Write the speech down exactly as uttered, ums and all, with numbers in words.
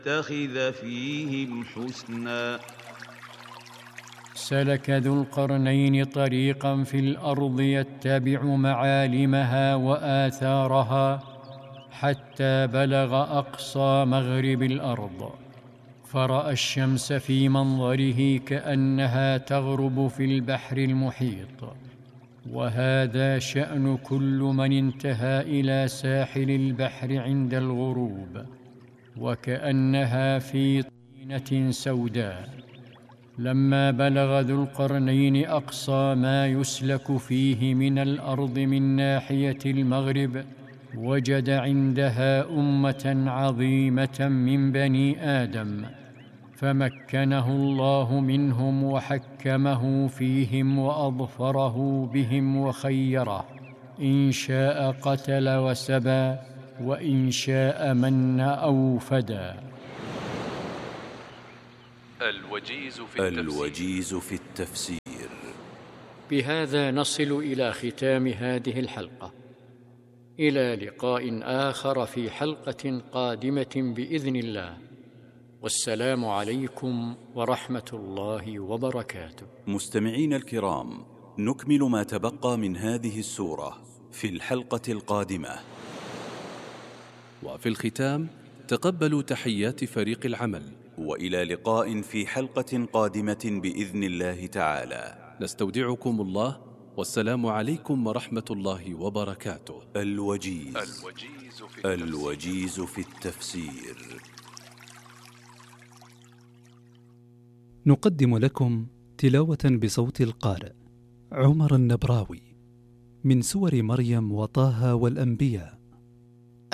اتخذ فيهم حسنا. سلك ذو القرنين طريقا في الأرض يتبع معالمها وآثارها حتى بلغ أقصى مغرب الأرض، فرأى الشمس في منظره كأنها تغرب في البحر المحيط. وهذا شأن كل من انتهى إلى ساحل البحر عند الغروب، وكأنها في طينة سوداء. لما بلغ ذو القرنين أقصى ما يسلك فيه من الأرض من ناحية المغرب، وجد عندها أمة عظيمة من بني آدم، فمكنه الله منهم وحكمه فيهم وأظفره بهم وخيره، إن شاء قتل وسبى، وإن شاء من أو فدى. الوجيز في التفسير, الوجيز في التفسير. بهذا نصل إلى ختام هذه الحلقة، إلى لقاء آخر في حلقة قادمة بإذن الله، والسلام عليكم ورحمة الله وبركاته. مستمعين الكرام، نكمل ما تبقى من هذه السورة في الحلقة القادمة. وفي الختام تقبلوا تحيات فريق العمل، وإلى لقاء في حلقة قادمة بإذن الله تعالى. نستودعكم الله، والسلام عليكم ورحمة الله وبركاته. الوجيز, الوجيز في التفسير. الوجيز في التفسير. نقدم لكم تلاوة بصوت القارئ عمر النبراوي من سور مريم وطه والأنبياء